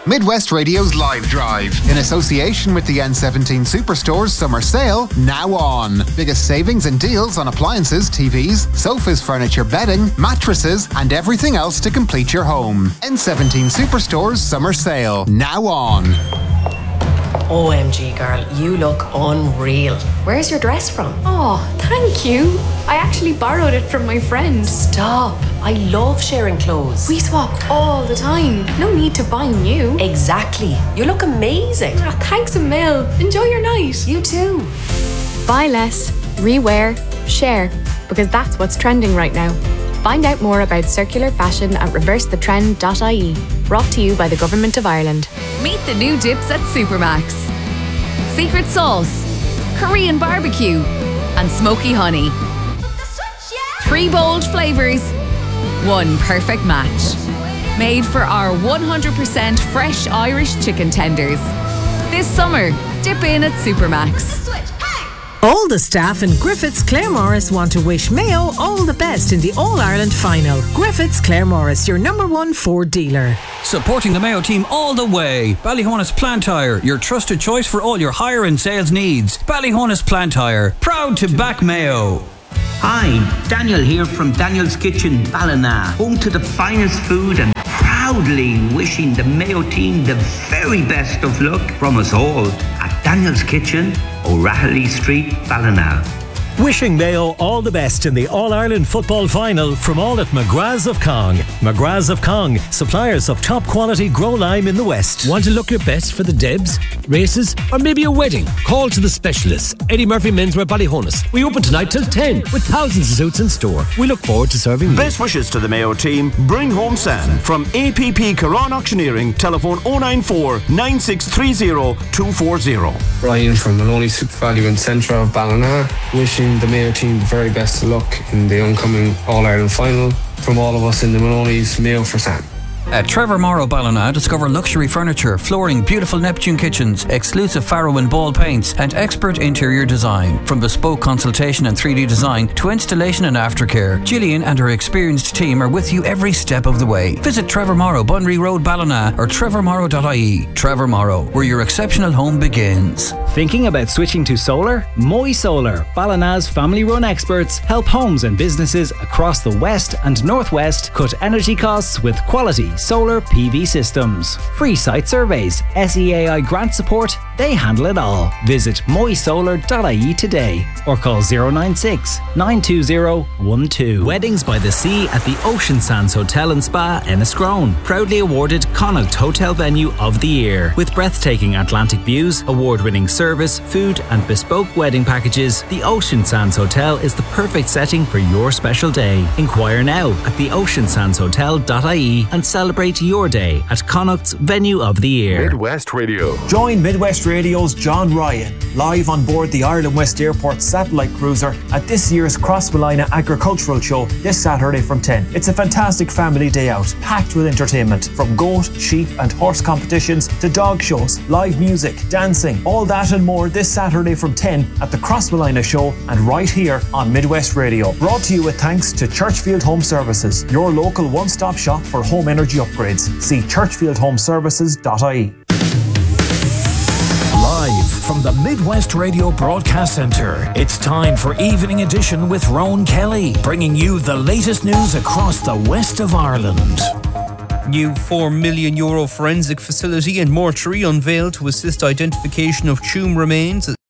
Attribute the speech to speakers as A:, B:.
A: Midwest Radio's Live Drive, in association with the N17 Superstore's Summer Sale, now on. Biggest savings and deals on appliances, TVs, sofas, furniture, bedding, mattresses, and everything else to complete your home. N17 Superstore's Summer Sale, now on.
B: OMG, girl, you look unreal. Where's your dress from?
C: Oh, thank you. I actually borrowed it from my friend.
B: Stop. I love sharing clothes.
C: We swap all the time. No need to buy new.
B: Exactly. You look amazing.
C: Thanks a mil. Enjoy your night.
B: You too.
C: Buy less, rewear, share, because that's what's trending right now. Find out more about circular fashion at reversethetrend.ie. Brought to you by the Government of Ireland.
D: Meet the new dips at Supermax. Secret sauce, Korean barbecue, and smoky honey. 3 bold flavours, 1 perfect match. Made for our 100% fresh Irish chicken tenders. This summer, dip in at Supermax.
E: All the staff in Griffiths Claremorris want to wish Mayo all the best in the All-Ireland final. Griffiths Claremorris, your #1 Ford dealer.
F: Supporting the Mayo team all the way. Ballyhonus Plant Hire, your trusted choice for all your hire and sales needs. Ballyhonus Plant Hire, proud to back Mayo.
G: Hi, Daniel here from Daniel's Kitchen, Ballina, home to the finest food and proudly wishing the Mayo team the very best of luck from us all at Daniel's Kitchen, O'Rahilly Street, Ballina.
H: Wishing Mayo all the best in the All-Ireland football final from all at McGrath's of Cong. McGrath's of Cong, suppliers of top quality grow lime in the West.
I: Want to look your best for the Debs, races, or maybe a wedding? Call to the specialists. Eddie Murphy Menswear Ballyhonus. We open tonight till 10 with thousands of suits in store. We look forward to serving you.
J: Best wishes to the Mayo team. Bring home Sam. From APP Caron Auctioneering, telephone 094 9630 240.
K: Ryan from Maloney Super Value in Centre of Ballina, wishing the Mayo team the very best of luck in the oncoming All-Ireland final. From all of us in the Maloney's, Mayo for Sam.
F: At Trevor Morrow Ballina, discover luxury furniture, flooring, beautiful Neptune kitchens, exclusive Farrow and Ball paints, and expert interior design. From bespoke consultation and 3D design to installation and aftercare, Gillian and her experienced team are with you every step of the way. Visit Trevor Morrow, Bunry Road, Ballina, or trevormorrow.ie. Trevor Morrow, where your exceptional home begins.
L: Thinking about switching to solar? Moy Solar, Ballina's family-run experts, help homes and businesses across the West and Northwest cut energy costs with quality solar PV systems. Free site surveys, SEAI grant support, they handle it all. Visit moysolar.ie today or call 096 920 12.
M: Weddings by the Sea at the Ocean Sands Hotel and Spa, Enniscrone. Proudly awarded Connacht Hotel Venue of the Year. With breathtaking Atlantic views, award-winning service, food and bespoke wedding packages, the Ocean Sands Hotel is the perfect setting for your special day. Inquire now at theoceansandshotel.ie and celebrate your day at Connacht's Venue of the Year.
N: Midwest Radio.
O: Join Midwest Radio's John Ryan live on board the Ireland West Airport satellite cruiser at this year's Crossmolina Agricultural Show this Saturday from 10. It's a fantastic family day out, packed with entertainment from goat, sheep and horse competitions to dog shows, live music, dancing, all that and more this Saturday from 10 at the Crossmolina Show and right here on Midwest Radio. Brought to you with thanks to Churchfield Home Services, your local one-stop shop for home energy upgrades. See churchfieldhomeservices.ie.
P: Live from the Midwest Radio Broadcast Centre, it's time for Evening Edition with Rowan Kelly, bringing you the latest news across the west of Ireland.
Q: New €4 million forensic facility in mortuary unveiled to assist identification of tomb remains